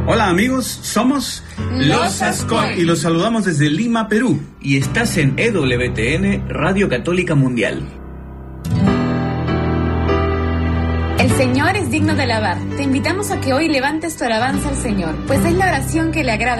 Hola amigos, somos Los Ascoy y los saludamos desde Lima, Perú. Y estás en EWTN, Radio Católica Mundial. El Señor es digno de alabar. Te invitamos a que hoy levantes tu alabanza al Señor, pues es la oración que le agrada